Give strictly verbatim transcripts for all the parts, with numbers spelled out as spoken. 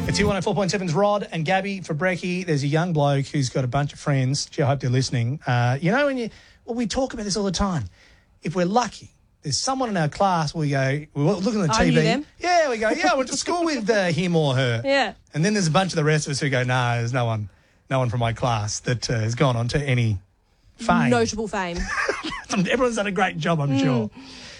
It's here one oh four point seven's Rod and Gabby for Brekkie. There's a young bloke who's got a bunch of friends. Gee, I hope they're listening. Uh, you know, when you, well, we talk about this all the time. If we're lucky, there's someone in our class where we go, we're looking at the I T V. knew them. Yeah, we go, yeah, I went to school with uh, him or her. Yeah. And then there's a bunch of the rest of us who go, no, nah, there's no one, no one from my class that uh, has gone on to any fame. Notable fame. Everyone's done a great job, I'm mm. sure.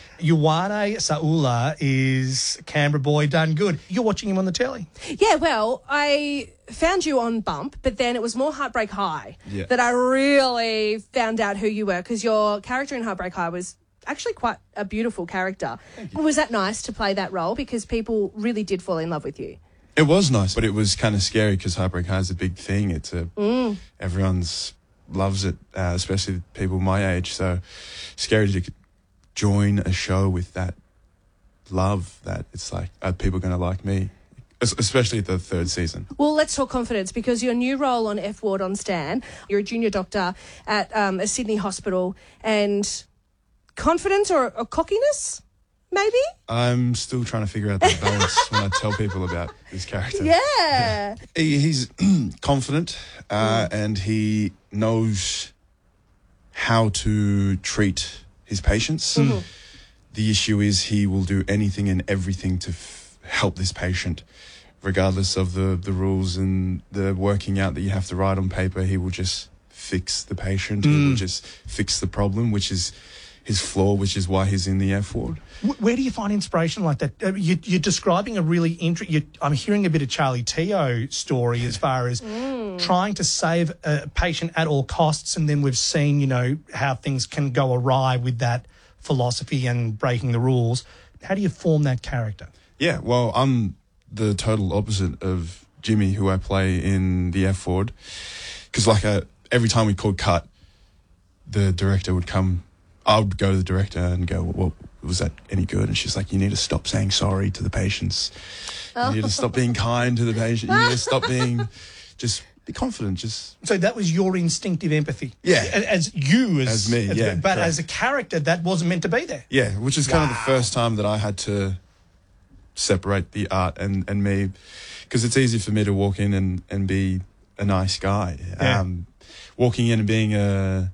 Ioane Saula is Canberra boy done good. You're watching him on the telly. Yeah, well, I found you on Bump, but then it was more Heartbreak High yeah. that I really found out who you were, because your character in Heartbreak High was actually quite a beautiful character. Was that nice to play that role, because people really did fall in love with you? It was nice, but it was kind of scary because Heartbreak High is a big thing. It's a mm. everyone's loves it, uh, especially people my age. So scary to join a show with that love that it's like, are people going to like me? Especially the third season. Well, let's talk confidence, because your new role on F Ward on Stan, you're a junior doctor at um, a Sydney hospital, and confidence or, or cockiness, maybe? I'm still trying to figure out the balance when I tell people about this character. Yeah. he, he's confident uh, mm. and he knows how to treat his patients. Mm-hmm. The issue is he will do anything and everything to f- help this patient, regardless of the, the rules and the working out that you have to write on paper. He will just fix the patient. Mm. He will just fix the problem, which is his flaw, which is why he's in the F ward. Where do you find inspiration like that? Uh, you, you're describing a really interesting... I'm hearing a bit of Charlie Teo story as far as mm. trying to save a patient at all costs, and then we've seen, you know, how things can go awry with that philosophy and breaking the rules. How do you form that character? Yeah, well, I'm the total opposite of Jimmy, who I play in the F ward, because like a, every time we called cut, the director would come... I would go to the director and go, well, was that any good? And she's like, you need to stop saying sorry to the patients. You need to stop being kind to the patient. You need to stop being, just be confident. Just So that was your instinctive empathy? Yeah. As you, as, as me, as, yeah. But correct. as a character, that wasn't meant to be there. Yeah, which is kind wow. of the first time that I had to separate the art and, and me, because it's easy for me to walk in and, and be a nice guy. Yeah. Um, walking in and being a...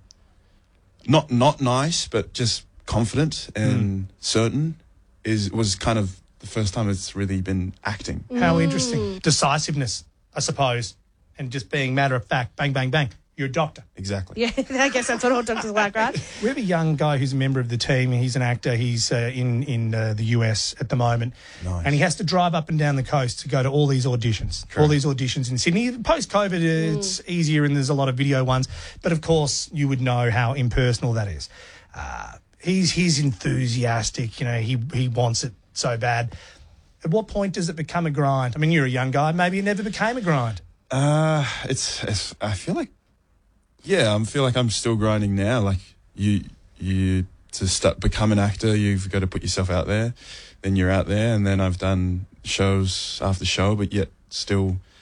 Not not nice, but just confident and mm. certain is was kind of the first time it's really been acting. How interesting. Decisiveness, I suppose, and just being matter of fact, bang, bang, bang. You're a doctor. Exactly. Yeah, I guess that's what all doctors like, right? We have a young guy who's a member of the team. He's an actor. He's uh, in, in uh, the U S at the moment. Nice. And he has to drive up and down the coast to go to all these auditions. Correct. All these auditions in Sydney. Post-COVID, mm. it's easier and there's a lot of video ones. But, of course, you would know how impersonal that is. Uh, he's he's enthusiastic. You know, he, he wants it so bad. At what point does it become a grind? I mean, you're a young guy. Maybe it never became a grind. Uh, it's, it's I feel like... Yeah, I feel like I'm still grinding now. Like you, you to start become an actor, you've got to put yourself out there. Then you're out there, and then I've done shows after show, but yet still